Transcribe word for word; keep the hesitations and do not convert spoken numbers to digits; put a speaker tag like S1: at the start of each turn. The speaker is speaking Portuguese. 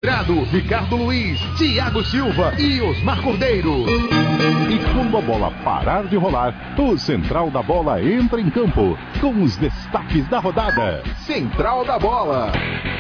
S1: Ricardo Luiz, Thiago Silva e Osmar Cordeiro.
S2: E quando a bola parar de rolar, o Central da Bola entra em campo com os destaques da rodada.
S1: Central da Bola.